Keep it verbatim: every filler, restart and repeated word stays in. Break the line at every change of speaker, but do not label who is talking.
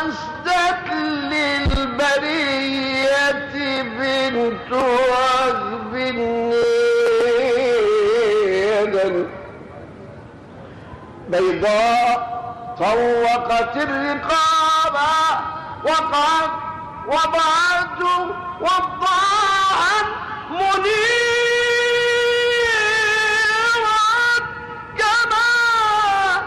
مسدت للبرية بنت وهب يدا بيضاء طوقت الرقاب وقد وضعت وضاعا منيرا